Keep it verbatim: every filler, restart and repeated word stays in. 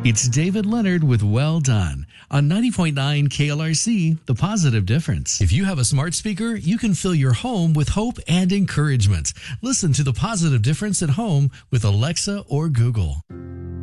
It's David Leonard with Well Done on ninety point nine K L R C, The Positive Difference. If you have a smart speaker, you can fill your home with hope and encouragement. Listen to The Positive Difference at home with Alexa or Google.